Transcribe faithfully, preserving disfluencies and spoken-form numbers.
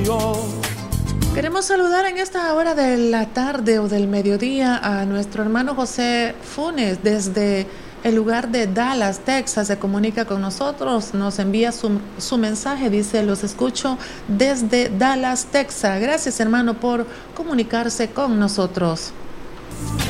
yo. Queremos saludar en esta hora de la tarde o del mediodía a nuestro hermano José Funes desde el lugar de Dallas, Texas. Se comunica con nosotros, nos envía su, su mensaje, dice: los escucho desde Dallas, Texas. Gracias, hermano, por comunicarse con nosotros.